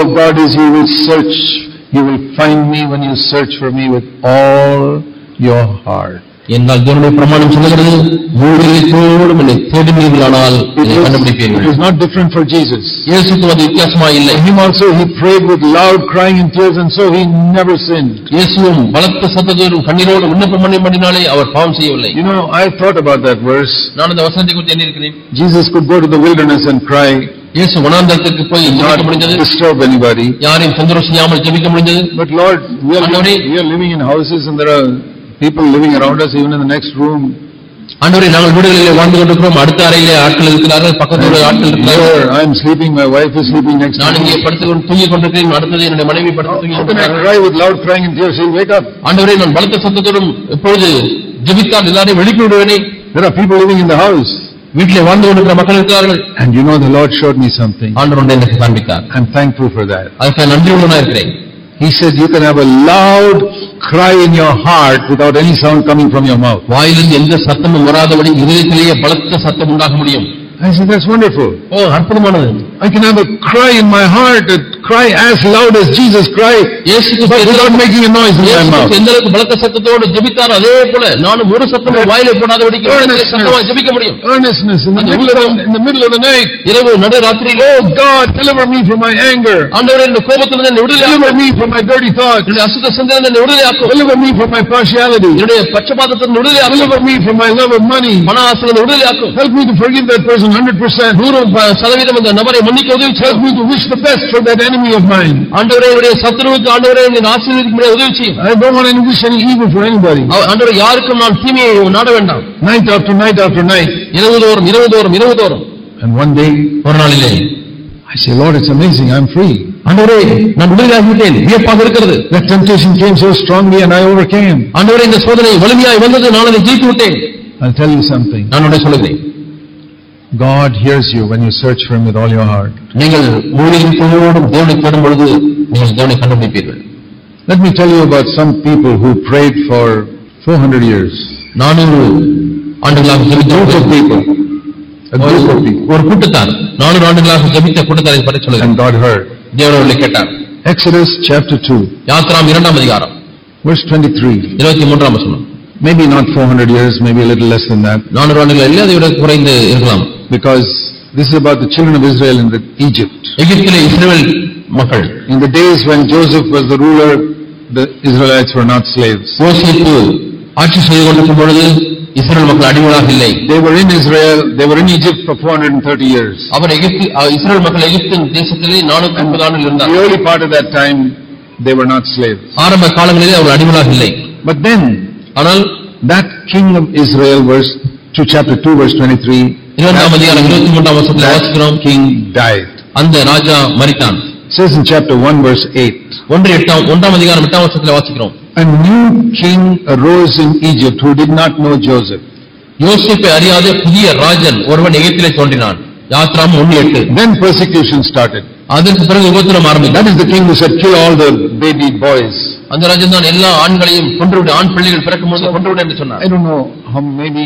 God is, you will search, you will find me when you search for me with all your heart. என்னால் தேவனுடைய பிரமாணம் சொல்கிறது, முழுமையோடும் என்னை தேடுவீர்களானால் என்னை கண்டுபிடிப்பீர்கள். It was not different for Jesus. இயேசுக்கு அது வித்தியாசமா இல்லை. Him also he prayed with loud crying and tears, and so he never sinned. இயேசுவும் பலத்த சத்தத்தோடும் கண்ணீரோடு விண்ணப்பம் பண்ணினாலே அவர் பாவம் செய்யவில்லை. You know, I thought about that verse. நான் அந்த வசனத்தை குறித்து எண்ணியிருக்கிறேன். Jesus could go to the wilderness and cry. இயேசு வனாந்தரத்துக்கு போய் ஜெபிக்க முடிந்தது, disturb anybody. யாரையும் தொந்தரவு செய்யாமல் ஜெபிக்க முடிந்தது. But Lord, we are living in houses and there are people living around us, even in the next room. ஆண்டவரே, நாங்கள் வீடுகளிலே வாழ்ந்து கொண்டிருக்கிறோம், அடுத்த அறையிலே ஆட்கள் இருக்கிறார்கள், பக்கத்துல ஆட்கள் இருக்கிறார்கள். I am sleeping, my wife is sleeping next to me. நான் இங்கே படுத்து தூங்கிக் கொண்டிருக்கிறேன், அடுத்தது என்னுடைய மனைவி படுத்து தூங்கிக் கொண்டிருக்கிறார்கள். I cry with loud crying and tears, she'll wake up. ஆண்டவரே, நான் பலத்த சத்தத்தோடும் எப்பொழுது ஜெபித்தால் எல்லாரையும் எழுப்பி விடுவேனே. There are people living in the house. வீட்டிலே வாழ்ந்து கொண்டிருக்கிற மக்கள் இருக்கிறார்கள். And you know, the Lord showed me something. ஆண்டவர் எனக்கு காண்பித்தார். I'm thankful for that. அதுக்கு நன்றியுள்ளவனாக இருக்கிறேன். He said you can have a loud cry in your heart without any sound coming from your mouth. வாயிலிருந்து எந்த சத்தமும் வராதபடி இதயத்திலேயே பலத்த சத்தம் உண்டாக முடியும். I said, that's wonderful. அற்புதமானது. I can have a cry in my heart, a cry as loud as Jesus cried, but without making a noise in my mouth. எந்த அளவுக்கு பலத்த சத்தத்தோடு ஜெபித்தார், அதே போல நானும் ஒரு சத்தமும் வாயிலே போடாதபடிக்கு சத்தமா ஜெபிக்க முடியும். Earnestness in the middle of the night. இரவு நடுராத்திரியிலே, oh God, deliver me from my anger. ஆண்டவரே, இந்த கோபத்திலிருந்து என்னை விடுதலையாக்கும். Deliver me from my dirty thoughts. என்னுடைய அசுத்த சிந்தனையிலிருந்து என்னை விடுதலையாக்கும். Deliver me from my partiality. என்னுடைய பட்சபாதத்திலிருந்து விடுதலையாக்கும். Deliver me from my love of money. பண ஆசையிலிருந்து விடுதலையாக்கும். Help me to forgive that person 100%. 100% அந்த நபரை மன்னிக்க உதவி செய்யும். Help me to wish the best for that enemy of mine. ஆண்டவரே, என்னுடைய சத்துருவுக்கு ஆண்டவரே என்னை ஆசீர்வதிக்கும்படி உதவி செய்யும். I don't want to wish any evil for anybody. ஆண்டவரே, யாருக்கும் நான் தீமையை நாட வேண்டாம். Night after night after night. இரவு தோறும். And one day, ஒரு நாளிலே, I say, Lord, it's amazing, I'm free. ஆண்டவரே, நான் விடுதலையாகிவிட்டேன், வியப்பாக இருக்கிறது. That temptation came so strongly and I overcame. ஆண்டவரே, இந்த சோதனை வலிமையாய் வந்தது, நான் அதை ஜெயித்து விட்டேன். I'll tell you something. நான் உன்னை சொல்லுகிறேன், God hears you when you search for him with all your heart. நீங்கள் முழுமையோடும் தேவனை தேடும் பொழுது நீங்கள் தேவனை கண்டுபிடிப்பீர்கள். Let me tell you about some people who prayed for 400 years. 400 ஆண்டுகளாக ஜெபித்த group of people. ஒரு கூட்டத்தார் 400 ஆண்டுகளாக ஜெபித்த கூட்டத்தாரை பற்றி சொல்லுங்கள். And God heard. தேவன் அவர்களை கேட்டார். Exodus chapter 2. யாத்ராம் 2ஆம் அதிகாரம் verse 23. 23ஆம் வசனம். Maybe not 400 years, maybe a little less than that. 400 ஆண்டுகள் இல்லை, அதை விட குறைந்து இருக்கலாம். Because this is about the children of Israel in Egypt. எகிப்திலே இஸ்ரவேல் மக்கள். In the days when Joseph was the ruler, the Israelites were not slaves. யோசேப்பு ஆட்சி செய்து கொண்டிருக்கும் பொழுது இஸ்ரவேல் மக்கள் அடிமைகளாக இல்லை. They were in Israel, they were in Egypt for 430 years. அவர் இஸ்ரவேல் மக்கள் எகிப்தின் தேசத்திலே 430 ஆண்டுகள் இருந்தார். The early part of that time they were not slaves. ஆரம்ப காலங்களிலே அவர் அடிமைகளாக இல்லை. But then, ஆனால் that king of Israel, chapter 2 verse 23, 2ஆம் அதிகாரம் 23ஆம் வசனத்தில் வாசிக்கிறோம், king died. அந்த ராஜா மரித்தான். Says in chapter 1 verse 8. 1ஆம் அதிகாரம் 8ஆம் வசனத்தில் வாசிக்கிறோம். A new king arose in Egypt who did not know Joseph. யோசேப்பை அறியாத புதிய ராஜன் ஒருவன் எகிப்திலே தோன்றினான். யாத்ராம் 1:8. Then persecution started. அதற்கு பிறகு உபத்திரம் ஆரம்பித்தது. That is the king who said, kill all the baby boys. அந்த ராஜன் தான் எல்லா ஆண்களையும் கொன்றுவிடு, ஆண் பிள்ளைகள் பிறக்கும்போது கொன்றுவிடு என்று சொன்னார். I don't know how, maybe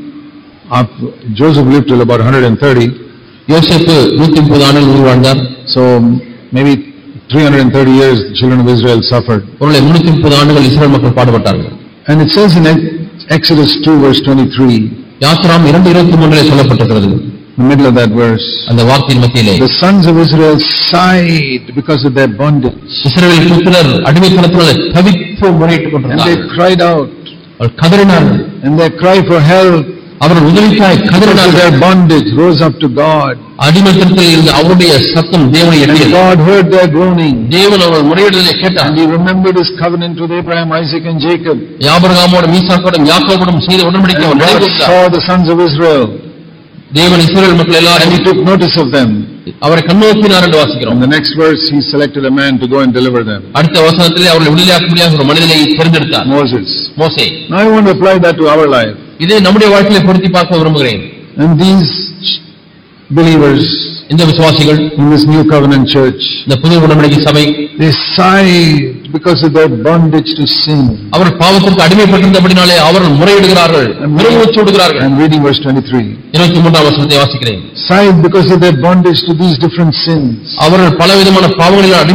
Joseph lived till about 130. யோசேப்பு 130 ஆண்டுகள் உயிர் வாழ்ந்தார். So maybe 330 years the children of Israel suffered. ஒருவேளை 330 ஆண்டுகள் இஸ்ரவேல் மக்கள் பாடுபட்டார்கள். And it says in Exodus 2 verse 23. யாத்ராம் 2:23 சொல்லப்பட்டிருக்கிறது. In the middle of that verse, அந்த வார்த்தையின் மத்தியிலே, the sons of Israel sighed because of their bondage. இஸ்ரவேல் புத்திரர் அடிமைத்தனத்தினாலே தவித்து முறையிட்டுக் கொண்டிருந்தார்கள். And they cried out. அவர்கள் கதறினார்கள். And their cry for help, அவர்கள் உதவிக்காய் கதறினார்கள். their bondage rose up to God. அடிமைத்தனத்தில் இருந்த அவருடைய சத்தம் தேவனை எட்டியது. God heard their groaning. தேவன் அவர்கள் முறையிடுதலை கேட்டார். And he remembered his covenant with Abraham, Isaac and Jacob. ஆபிரகாமோடும் ஈசாக்கோடும் யாக்கோபோடும் செய்த உடன்படிக்கை அவர் God saw the sons of Israel. தேவன் இஸ்ரவேல் மக்கள் எல்லாரும், and he took notice of them. அவரை கண்ணோக்கினார் என்று வாசிக்கிறோம். In the next verse he selected a man to go and deliver them. அடுத்த வசனத்திலே அவர்களை விடுதலையாக்கும்படியாக ஒரு மனிதனை தேர்ந்தெடுத்தார். மோசே. Now I want to apply that to our life. இதை நம்முடைய வாழ்க்கையிலே பொருத்தி பார்க்க விரும்புகிறேன். And these believers, இந்த விசுவாசிகள், in this new covenant church, இந்த புதிய உடன்படிக்கை சபை, they sighed because of their bondage to sin. அவர்கள் பாவத்திற்கு அடிமைப்பட்டிருந்தபடினாலே அவர்கள் முறையிடுகிறார்கள், பெருமூச்சு விடுகிறார்கள். I'm reading verse 23. 23ஆம் வசனத்தை வாசிக்கிறேன். Sighed because of their bondage to these different sins. அவர்கள் பலவிதமான பாவங்களில்